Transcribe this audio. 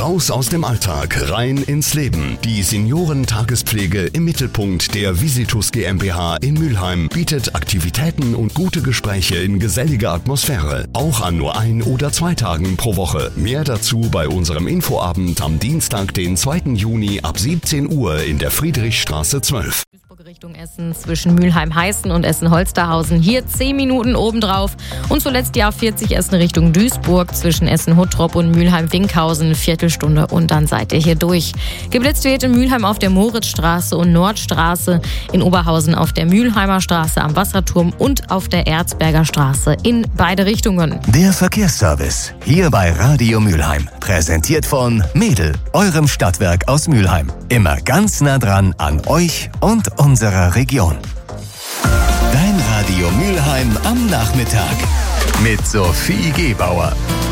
Raus aus dem Alltag, rein ins Leben. Die Seniorentaagespflege im Mittelpunkt der Visitus GmbH in Mülheim bietet Aktivitäten und gute Gespräche in geselliger Atmosphäre. Auch an nur 1 oder 2 Tagen pro Woche. Mehr dazu bei unserem Infoabend am Dienstag, den 2. Juni ab 17 Uhr in der Friedrichstraße 12. Richtung Essen zwischen Mülheim-Heißen und Essen-Holsterhausen. Hier 10 Minuten obendrauf. Und zuletzt die A40 Essen Richtung Duisburg zwischen Essen-Huttrop und Mülheim-Winkhausen. Viertelstunde und dann seid ihr hier durch. Geblitzt wird in Mülheim auf der Moritzstraße und Nordstraße, in Oberhausen auf der Mülheimer Straße am Wasserturm und auf der Erzberger Straße in beide Richtungen. Der Verkehrsservice hier bei Radio Mülheim. Präsentiert von Mädel, eurem Stadtwerk aus Mülheim. Immer ganz nah dran an euch und unserer Region. Dein Radio Mülheim am Nachmittag mit Sophie Gebauer.